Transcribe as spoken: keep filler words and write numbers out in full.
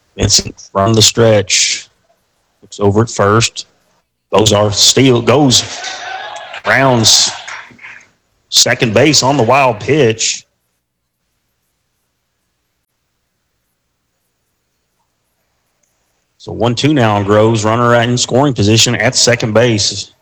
Vincent from the stretch. Looks over at first. Bozar steal goes rounds second base on the wild pitch. So one two now on Groves. Runner in scoring position at second base.